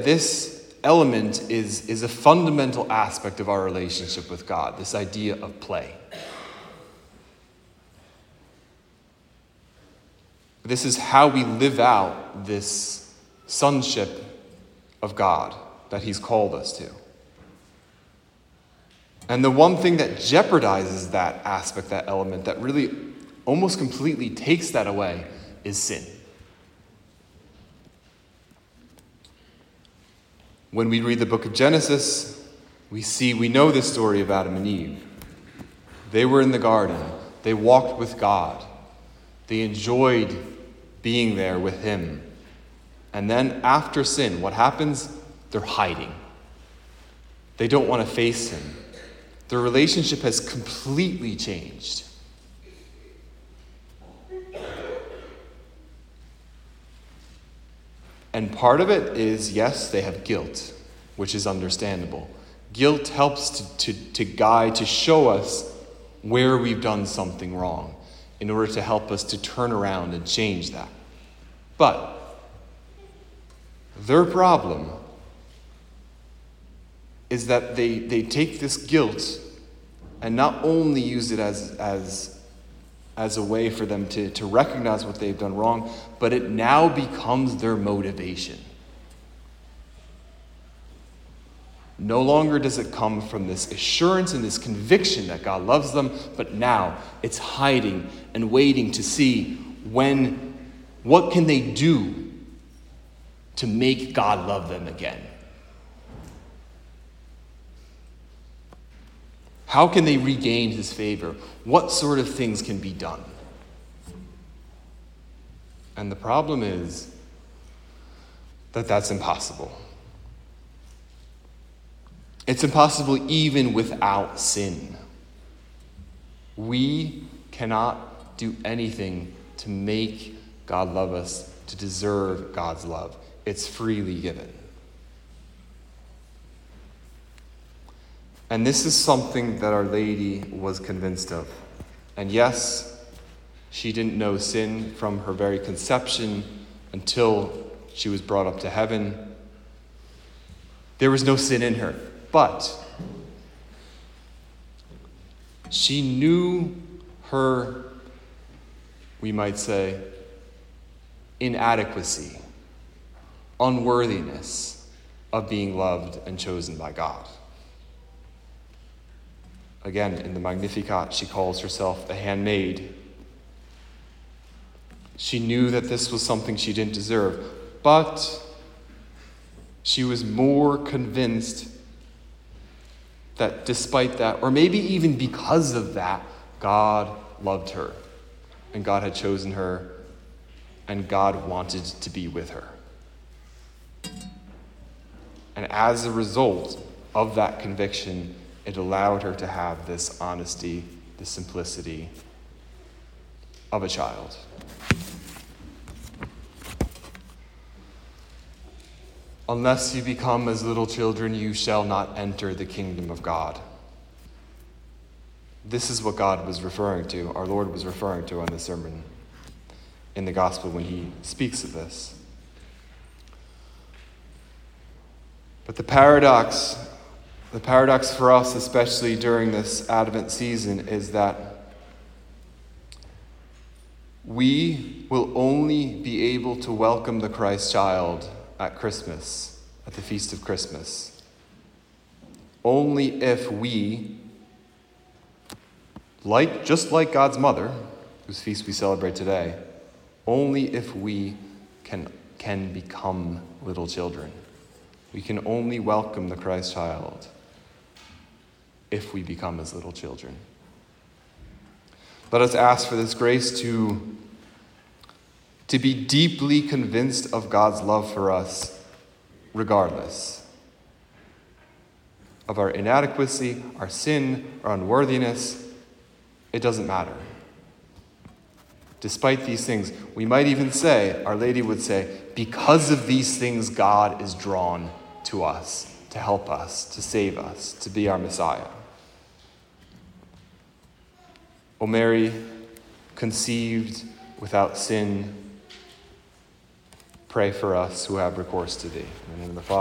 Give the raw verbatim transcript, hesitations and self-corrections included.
that this element is, is a fundamental aspect of our relationship with God, this idea of play. This is how we live out this sonship of God that he's called us to. And the one thing that jeopardizes that aspect, that element, that really almost completely takes that away is sin. When we read the book of Genesis, we see, we know this story of Adam and Eve. They were in the garden. They walked with God. They enjoyed being there with him. And then after sin, what happens? They're hiding. They don't want to face him. Their relationship has completely changed. And part of it is, yes, they have guilt, which is understandable. Guilt helps to, to, to guide, to show us where we've done something wrong in order to help us to turn around and change that. But their problem is that they, they take this guilt and not only use it as, as, as a way for them to, to recognize what they've done wrong, but it now becomes their motivation. No longer does it come from this assurance and this conviction that God loves them, but now it's hiding and waiting to see when, what can they do to make God love them again? How can they regain his favor? What sort of things can be done? And the problem is that that's impossible. It's impossible even without sin. We cannot do anything to make God love us, to deserve God's love. It's freely given. And this is something that Our Lady was convinced of. And yes, she didn't know sin from her very conception until she was brought up to heaven. There was no sin in her. But she knew her, we might say, inadequacy, unworthiness of being loved and chosen by God. Again, in the Magnificat, she calls herself a handmaid. She knew that this was something she didn't deserve, but she was more convinced that despite that, or maybe even because of that, God loved her, and God had chosen her, and God wanted to be with her. And as a result of that conviction, it allowed her to have this honesty, this simplicity of a child. Unless you become as little children, you shall not enter the kingdom of God. This is what God was referring to, our Lord was referring to on the sermon in the gospel when he speaks of this. But the paradox, the paradox for us, especially during this Advent season, is that we will only be able to welcome the Christ child at Christmas, at the feast of Christmas, only if we, like just like God's mother, whose feast we celebrate today, only if we can can become little children. We can only welcome the Christ child if we become as little children. Let us ask for this grace to to be deeply convinced of God's love for us, regardless of our inadequacy, our sin, our unworthiness. It doesn't matter. Despite these things, we might even say, Our Lady would say, because of these things, God is drawn to us, to help us, to save us, to be our Messiah. O Mary, conceived without sin, pray for us who have recourse to thee. In the name of the Father,